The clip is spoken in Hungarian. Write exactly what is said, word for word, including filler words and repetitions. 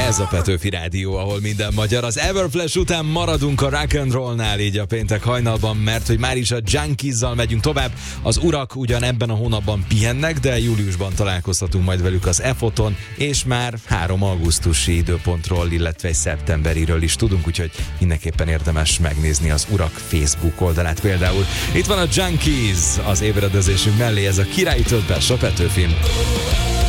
Ez a Petőfi Rádió, ahol minden magyar. Az Everflash után maradunk a rock and rollnál így a péntek hajnalban, mert hogy már is a Junkies-zal megyünk tovább. Az urak ugyan ebben a hónapban pihennek, de júliusban találkozhatunk majd velük az e foton, és már három augusztusi időpontról, illetve egy szeptemberiről is tudunk, úgyhogy mindenképpen érdemes megnézni az urak Facebook oldalát például. Itt van a Junkies az ébredezésünk mellé, ez a Király Többes a Petőfin.